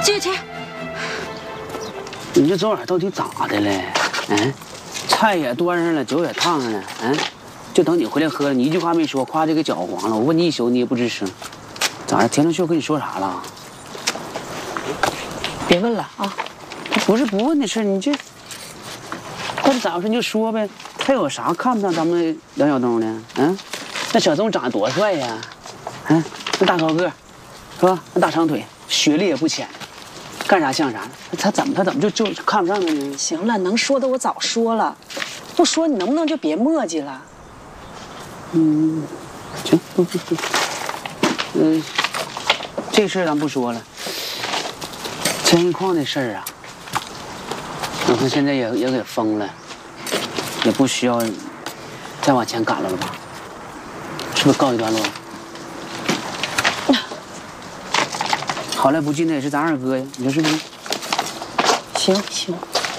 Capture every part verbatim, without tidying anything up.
去去。 你这昨晚到底咋的了？嗯，菜也端上了，酒也烫上了，嗯，就等你回来喝了。你一句话没说，夸就给搅和黄了。我问你一宿，你也不吱声。咋的？田龙秀跟你说啥了？ 别问了啊！ 不是不问的事，你这到底咋回事？你就说呗。他有啥看不上咱们梁小东的？嗯，那小东长得多帅呀！嗯，那大高个，是吧？那大长腿，学历也不浅。干啥像啥？他怎么他怎么就就看不上他呢？ 行了，能说的我早说了，不说你能不能就别磨叽了？ 嗯，行，不不不，嗯，这事儿咱不说了。千一矿的事儿啊，我看现在也也给封了，也不需要再往前赶了了吧？是不是告一段落？好赖不济那也是咱二哥呀，你说是不是？ 行行，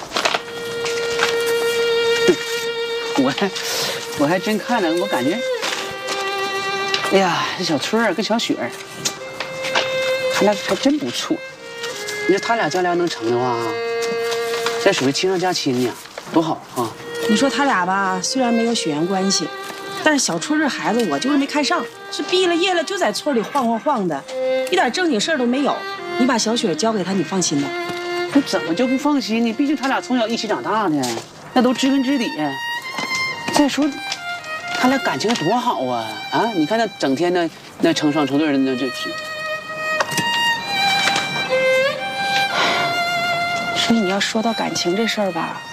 我还我还真看了，我感觉，哎呀，这小春儿跟小雪儿，他俩还真不错。你说他俩将来要能成的话，这属于亲上加亲呀，多好啊！ 你说他俩吧，虽然没有血缘关系，但是小春这孩子我就是没看上，是毕了业了就在村里晃晃晃的。一点正经事儿都没有，你把小雪交给他，你放心吗？ 我怎么就不放心呢？毕竟他俩从小一起长大的，那都知根知底。再说，他俩感情多好啊！啊，你看那整天那那成双成对的，那这是。 所以你要说到感情这事儿吧，